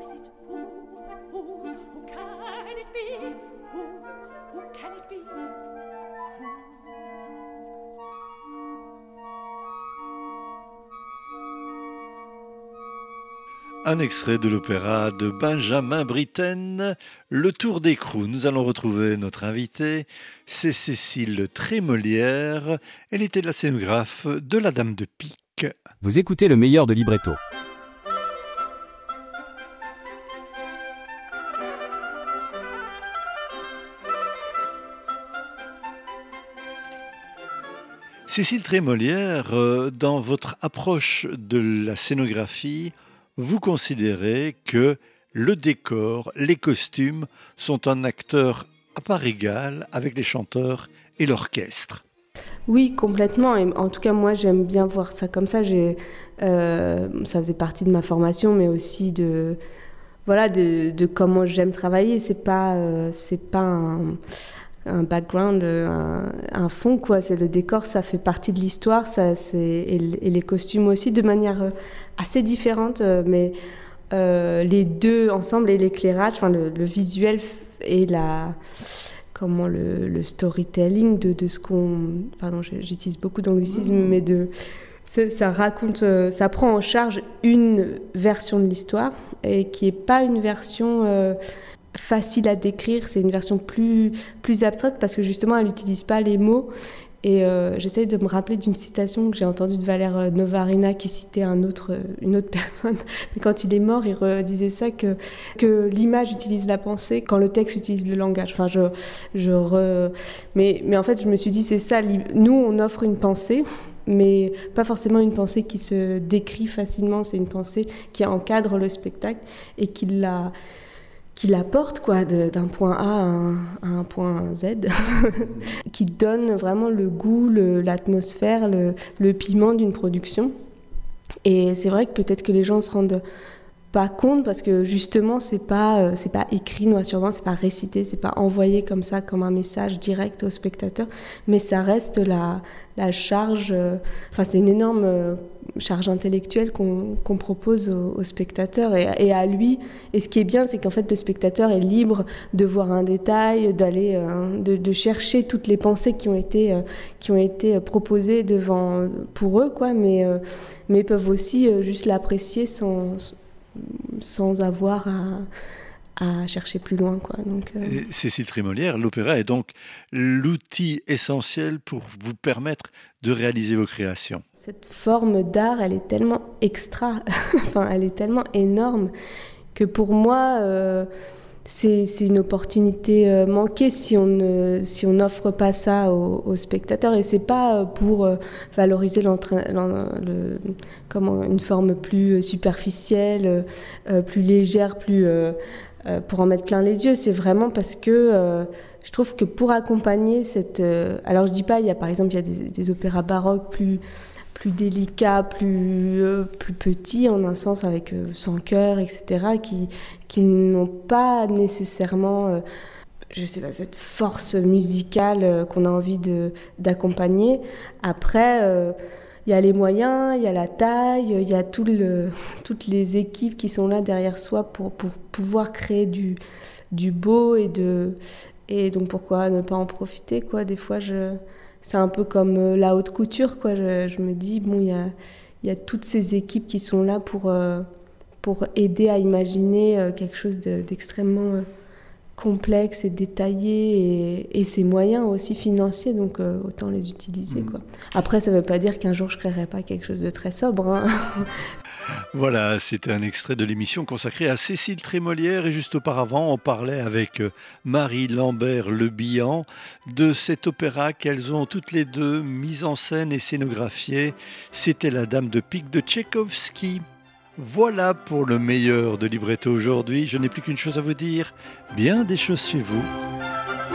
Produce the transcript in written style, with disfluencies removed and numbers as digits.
is it? Who can it be? Who can it be? Un extrait de l'opéra de Benjamin Britten, Le Tour d'écrou. Nous allons retrouver notre invitée, c'est Cécile Trémolière. Elle était la scénographe de La Dame de Pique. Vous écoutez le meilleur de Libretto. Cécile Trémolière, dans votre approche de la scénographie, vous considérez que le décor, les costumes sont un acteur à part égale avec les chanteurs et l'orchestre. Oui, complètement. Et en tout cas, moi, j'aime bien voir ça comme ça. Ça faisait partie de ma formation, mais aussi de comment j'aime travailler. C'est pas un background, un fond, quoi. C'est le décor, ça fait partie de l'histoire, et les costumes aussi, de manière assez différente, mais les deux ensemble, et l'éclairage, enfin le visuel et le storytelling de ce qu'on... Pardon, j'utilise beaucoup d'anglicisme, mais ça raconte, ça prend en charge une version de l'histoire, et qui n'est pas une version... facile à décrire, c'est une version plus abstraite parce que justement elle n'utilise pas les mots. Et j'essaye de me rappeler d'une citation que j'ai entendue de Valère Novarina qui citait une autre personne. Mais quand il est mort, il disait ça que l'image utilise la pensée quand le texte utilise le langage. Enfin, mais en fait, je me suis dit, c'est ça. Nous, on offre une pensée, mais pas forcément une pensée qui se décrit facilement. C'est une pensée qui encadre le spectacle et qui l'apporte quoi, d'un point A à un point Z, qui donne vraiment le goût, l'atmosphère, le piment d'une production. Et c'est vrai que peut-être que les gens ne se rendent pas compte parce que justement c'est pas écrit noir sur blanc, c'est pas récité, c'est pas envoyé comme ça, comme un message direct au spectateur, mais ça reste la charge, c'est une énorme charge intellectuelle qu'on propose au spectateur et à lui. Et ce qui est bien, c'est qu'en fait le spectateur est libre de voir un détail, d'aller de chercher toutes les pensées qui ont été proposées pour eux, quoi, mais peuvent aussi juste l'apprécier sans avoir à chercher plus loin, quoi. Donc, Cécile Trémolière, l'opéra est donc l'outil essentiel pour vous permettre de réaliser vos créations. Cette forme d'art, elle est tellement elle est tellement énorme que pour moi, c'est une opportunité manquée si on n'offre pas ça aux spectateurs. Et c'est pas pour valoriser une forme plus superficielle, plus légère, pour en mettre plein les yeux. C'est vraiment parce que je trouve que pour accompagner alors je dis pas, par exemple, il y a des opéras baroques plus délicats, plus petits en un sens, avec sans chœur, etc., qui n'ont pas nécessairement cette force musicale qu'on a envie d'accompagner. Après, il y a les moyens, il y a la taille, il y a toutes les équipes qui sont là derrière soi pour pouvoir créer du beau et donc pourquoi ne pas en profiter, quoi. Des fois, c'est un peu comme la haute couture, quoi. Je me dis, bon, il y a toutes ces équipes qui sont là pour aider à imaginer quelque chose d'extrêmement complexe et détaillé, et ses moyens aussi financiers, donc autant les utiliser, quoi. Après, ça ne veut pas dire qu'un jour je ne créerai pas quelque chose de très sobre, hein. Voilà, c'était un extrait de l'émission consacrée à Cécile Trémolière, et juste auparavant, on parlait avec Marie Lambert-Le Bihan de cet opéra qu'elles ont toutes les deux mis en scène et scénographié. C'était La Dame de Pique de Tchaïkovski. Voilà pour le meilleur de Libretto aujourd'hui. Je n'ai plus qu'une chose à vous dire, bien des choses chez vous.